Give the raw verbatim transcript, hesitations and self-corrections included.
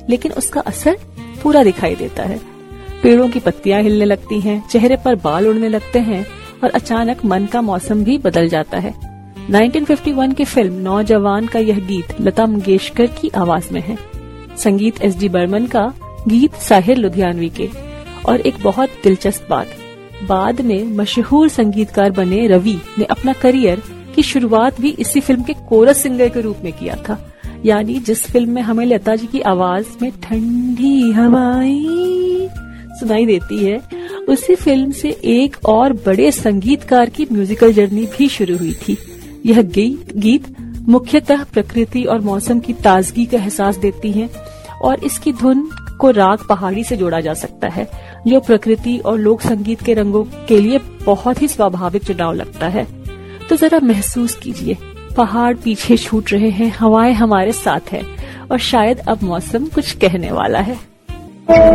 लेकिन उसका असर पूरा दिखाई देता है। पेड़ों की पत्तियां हिलने लगती हैं, चेहरे पर बाल उड़ने लगते हैं और अचानक मन का मौसम भी बदल जाता है। उन्नीस सौ इक्यावन की फिल्म नौजवान का यह गीत लता मंगेशकर की आवाज में है। संगीत एस डी बर्मन का, गीत साहिर लुधियानवी के। और एक बहुत दिलचस्प बात, बाद में मशहूर संगीतकार बने रवि ने अपना करियर की शुरुआत भी इसी फिल्म के कोरस सिंगर के रूप में किया था। यानी जिस फिल्म में हमें लता जी की आवाज में ठंडी हवाएं सुनाई देती है, उसी फिल्म से एक और बड़े संगीतकार की म्यूजिकल जर्नी भी शुरू हुई थी। यह गीत गीत मुख्यतः प्रकृति और मौसम की ताजगी का एहसास देती है और इसकी धुन को राग पहाड़ी से जोड़ा जा सकता है, जो प्रकृति और लोक संगीत के रंगों के लिए बहुत ही स्वाभाविक चुनाव लगता है। तो जरा महसूस कीजिए, पहाड़ पीछे छूट रहे हैं, हवाएं हमारे साथ है और शायद अब मौसम कुछ कहने वाला है।